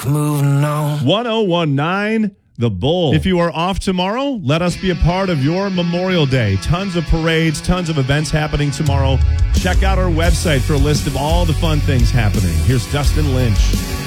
moving on. 1019 The Bull. If you are off tomorrow, let us be a part of your Memorial Day. Tons of parades, tons of events happening tomorrow. Check out our website for a list of all the fun things happening. Here's Dustin Lynch.